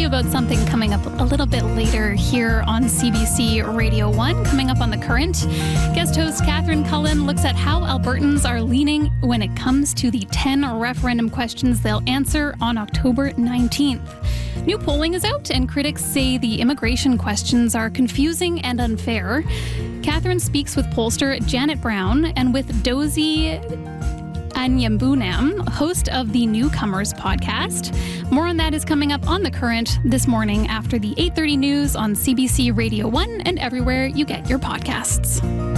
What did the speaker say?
you about something coming up a little bit later here on CBC Radio 1. Coming up on The Current, guest host Catherine Cullen looks at how Albertans are leaning when it comes to the 10 referendum questions they'll answer on October 19th. New polling is out, and critics say the immigration questions are confusing and unfair. Catherine speaks with pollster Janet Brown and with Dozy Anyambunam, host of the Newcomers podcast. More on that is coming up on The Current this morning after the 8:30 news on CBC Radio 1 and everywhere you get your podcasts.